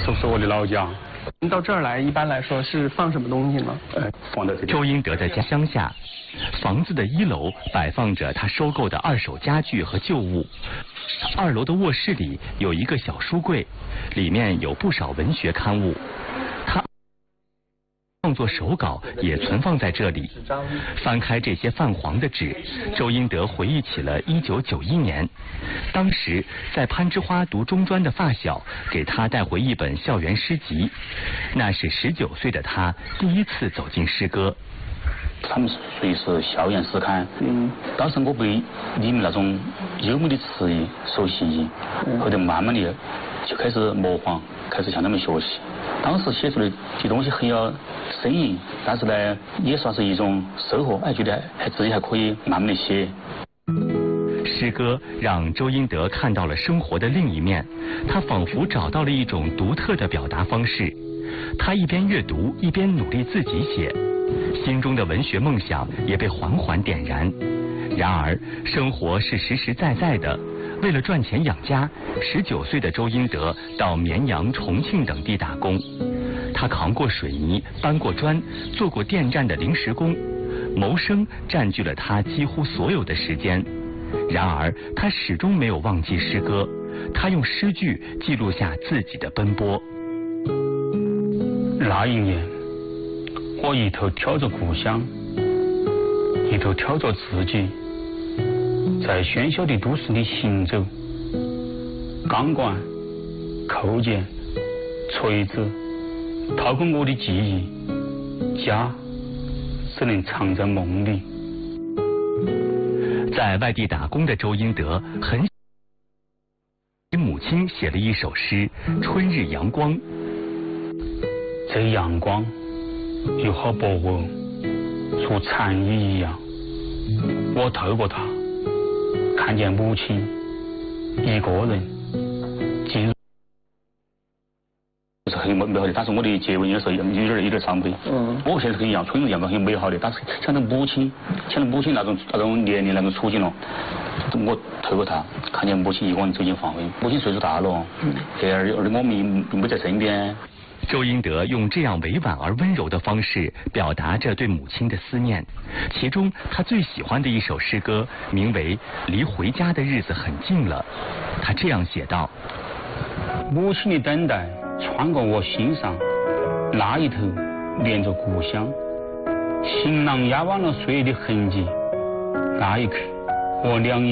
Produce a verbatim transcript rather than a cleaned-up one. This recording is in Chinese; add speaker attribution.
Speaker 1: 是不是我的老家？
Speaker 2: 您到这儿来，一般来说是放什么东西呢？
Speaker 1: 呃，放在这里。
Speaker 3: 周英德的家乡下，房子的一楼摆放着他收购的二手家具和旧物，二楼的卧室里有一个小书柜，里面有不少文学刊物。他创作手稿也存放在这里。翻开这些泛黄的纸，周英德回忆起了一九九一年，当时在攀枝花读中专的发小给他带回一本校园诗集，那是十九岁的他第一次走进诗歌。
Speaker 1: 他们属于是校园诗刊，
Speaker 2: 嗯，
Speaker 1: 当时我被里面那种优美的词意所吸引，后头慢慢的就开始模仿，开始向他们学习。当时写出的这东西很有深意，但是呢，也算是一种收获，哎，觉得还自己还可以慢慢的写。
Speaker 3: 诗歌让周英德看到了生活的另一面，他仿佛找到了一种独特的表达方式。他一边阅读，一边努力自己写，心中的文学梦想也被缓缓点燃。然而，生活是实实在在的。为了赚钱养家，十九岁的周英德到绵阳、重庆等地打工。他扛过水泥，搬过砖，做过电站的临时工，谋生占据了他几乎所有的时间。然而，他始终没有忘记诗歌，他用诗句记录下自己的奔波。
Speaker 1: 那一年，我一头挑着故乡，一头挑着自己，在喧嚣的都市里行走，钢管、扣件、锤子掏空我的记忆，家只能藏在梦里。
Speaker 3: 在外地打工的周英德很给母亲写了一首诗《春日阳光》。
Speaker 1: 这阳光有好薄哦，如蝉翼一样。我透过它看见母亲一个人进入，是很美好的。但是我的结尾有时候有点有点伤悲。嗯，我现在很一样，春日阳光很美好的，但是想到母亲，想到母亲那种那种年龄那种处境了，我透过他看见母亲一个人走进房里，母亲岁数大了，嗯，而而我们并不在身边。
Speaker 3: 周英德用这样委婉而温柔的方式表达着对母亲的思念，其中他最喜欢的一首诗歌名为《离回家的日子很近了》。他这样写道：
Speaker 1: 母亲的等待穿过我心上，那一头连着故乡，行囊压弯了岁月的痕迹，那一刻我两眼